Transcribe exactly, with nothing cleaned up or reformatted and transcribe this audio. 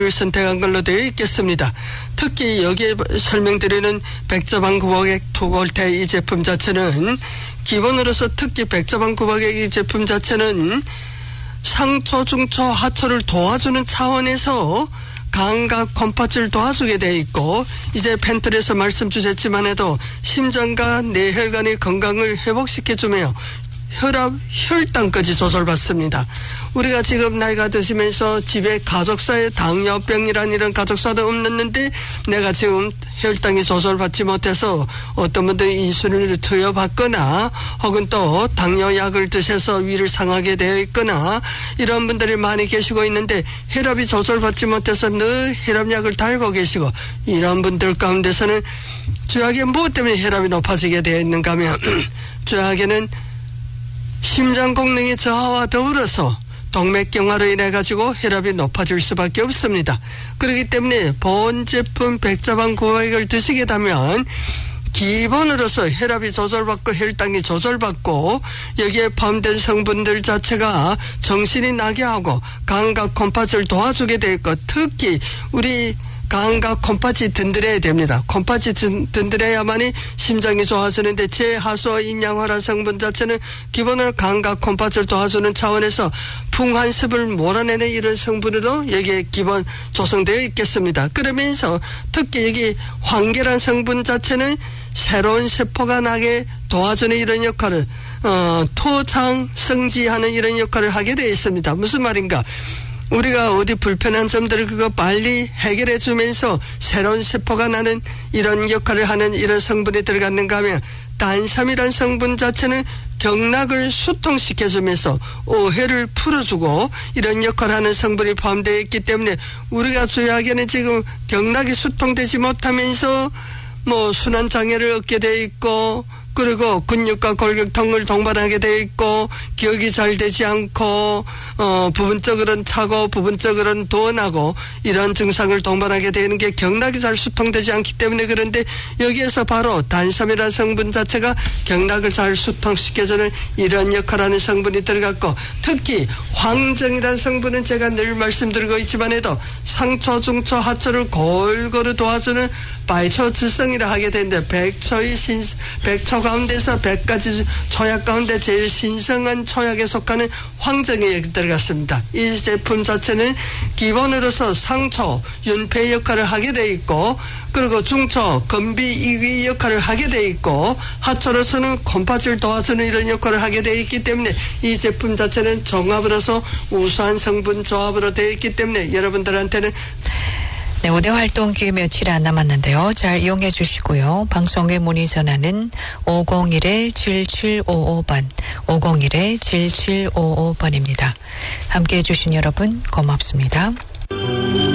선택한 걸로 되어 있겠습니다. 특히 여기에 설명드리는 백자방 구박액 투골테 이 제품 자체는 기본으로서 특히 백자방 구박액 이 제품 자체는 상초, 중초, 하초를 도와주는 차원에서 감각 컴파츠를 도와주게 되어 있고, 이제 팬틀에서 말씀 주셨지만 해도 심장과 뇌혈관의 건강을 회복시켜주며 혈압, 혈당까지 조절받습니다. 우리가 지금 나이가 드시면서 집에 가족사에 당뇨병이라는 이런 가족사도 없는데 내가 지금 혈당이 조절받지 못해서 어떤 분들이 인슐린을 투여받거나 혹은 또 당뇨약을 드셔서 위를 상하게 되어 있거나 이런 분들이 많이 계시고 있는데 혈압이 조절받지 못해서 늘 혈압약을 달고 계시고, 이런 분들 가운데서는 주약에 무엇 때문에 혈압이 높아지게 되어 있는가 하면 주약에는 심장功능의 저하와 더불어서 동맥경화로 인해 가지고 혈압이 높아질 수밖에 없습니다. 그렇기 때문에 본 제품 백자방 구박액을 드시게 되면 기본으로서 혈압이 조절받고 혈당이 조절받고 여기에 포함된 성분들 자체가 정신이 나게 하고 감각 컴파츠를 도와주게 될 것, 특히 우리 감각 컴파츠 든든해야 됩니다. 컴파츠 든든해야만이 심장이 좋아지는데 제하수와 인양화란 성분 자체는 기본으로 감각 컴파츠를 도와주는 차원에서 풍환습을 몰아내는 이런 성분으로 여기에 기본 조성되어 있겠습니다. 그러면서 특히 여기 황계란 성분 자체는 새로운 세포가 나게 도와주는 이런 역할을 어, 토장 성지하는 이런 역할을 하게 되어 있습니다. 무슨 말인가? 우리가 어디 불편한 점들을 그거 빨리 해결해 주면서 새로운 세포가 나는 이런 역할을 하는 이런 성분이 들어갔는가 하면 단삼이라는 성분 자체는 경락을 수통시켜 주면서 오해를 풀어주고 이런 역할을 하는 성분이 포함되어 있기 때문에 우리가 주의하기에는 지금 경락이 수통되지 못하면서 뭐 순환장애를 얻게 되어 있고, 그리고 근육과 골격통을 동반하게 되어 있고 기억이 잘 되지 않고 어 부분적으로는 차고 부분적으로는 도원하고 이런 증상을 동반하게 되는 게 경락이 잘 수통되지 않기 때문에, 그런데 여기에서 바로 단삼이라는 성분 자체가 경락을 잘 수통시켜주는 이런 역할을 하는 성분이 들어갔고, 특히 황정이라는 성분은 제가 늘 말씀드리고 있지만 해도 상초, 중초, 하초를 골고루 도와주는 바이초 지성이라 하게 되는데 백초의 신, 백초 가운데서 백 가지 초약 가운데 제일 신성한 초약에 속하는 황정에 여기 들어갔습니다. 이 제품 자체는 기본으로서 상초, 윤폐 역할을 하게 돼 있고, 그리고 중초, 건비, 이위 역할을 하게 돼 있고, 하초로서는 컴파츠를 도와주는 이런 역할을 하게 돼 있기 때문에 이 제품 자체는 종합으로서 우수한 성분 조합으로 되어 있기 때문에 여러분들한테는 네, 오 대 활동 기회 며칠 안 남았는데요. 잘 이용해 주시고요. 방송에 문의 전화는 오공일 칠칠오오 번, 오공일 칠칠오오 번입니다. 함께해 주신 여러분 고맙습니다.